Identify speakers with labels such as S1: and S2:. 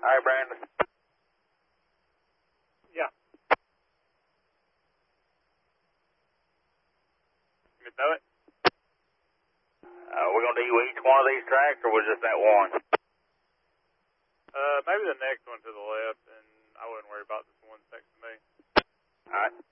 S1: All right, Brandon.
S2: Yeah. You know it?
S1: We're going to do each one of these tracks, or was just that one?
S2: Maybe the next one to the left, and I wouldn't worry about this one next to me.
S1: All right.